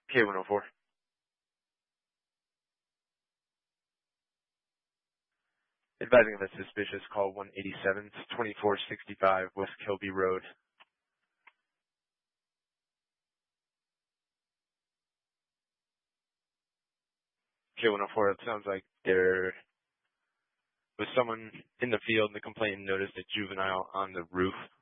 K104. Advising of a suspicious call 187, 2465 West Kilby Road. K104, it sounds like there was someone in the field. The complainant noticed a juvenile on the roof